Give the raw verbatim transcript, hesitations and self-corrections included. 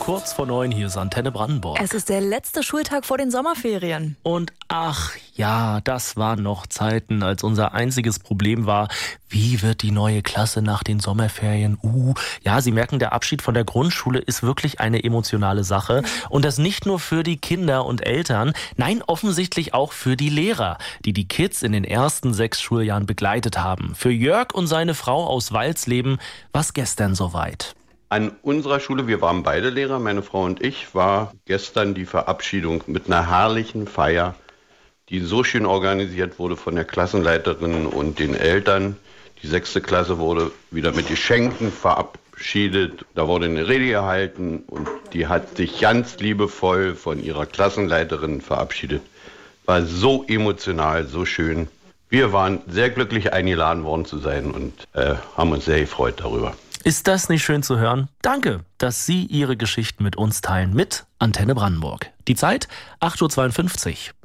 kurz vor neun, hier ist Antenne Brandenburg. Es ist der letzte Schultag vor den Sommerferien. Und ach ja, das waren noch Zeiten, als unser einziges Problem war, wie wird die neue Klasse nach den Sommerferien? Uh, ja, Sie merken, der Abschied von der Grundschule ist wirklich eine emotionale Sache. Und das nicht nur für die Kinder und Eltern, nein, offensichtlich auch für die Lehrer, die die Kids in den ersten sechs Schuljahren begleitet haben. Für Jörg und seine Frau aus Walsleben war es gestern soweit. An unserer Schule, wir waren beide Lehrer, meine Frau und ich, war gestern die Verabschiedung mit einer herrlichen Feier, die so schön organisiert wurde von der Klassenleiterin und den Eltern. Die sechste Klasse wurde wieder mit Geschenken verabschiedet. Da wurde eine Rede gehalten und die hat sich ganz liebevoll von ihrer Klassenleiterin verabschiedet. War so emotional, so schön. Wir waren sehr glücklich, eingeladen worden zu sein und äh, haben uns sehr gefreut darüber. Ist das nicht schön zu hören? Danke, dass Sie Ihre Geschichten mit uns teilen, mit Antenne Brandenburg. Die Zeit acht Uhr zweiundfünfzig.